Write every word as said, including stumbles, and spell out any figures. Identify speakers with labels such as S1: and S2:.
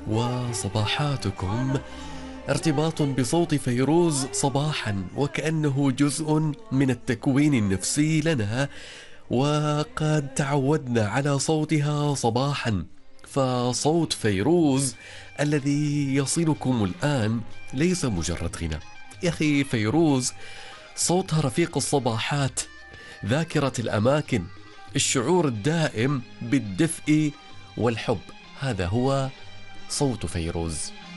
S1: وصباحاتكم ارتباط بصوت فيروز صباحا، وكأنه جزء من التكوين النفسي لنا، وقد تعودنا على صوتها صباحا. فصوت فيروز الذي يصلكم الآن ليس مجرد غناء يا أخي، فيروز صوتها رفيق الصباحات، ذاكرة الأماكن، الشعور الدائم بالدفء والحب. هذا هو صوت فيروز.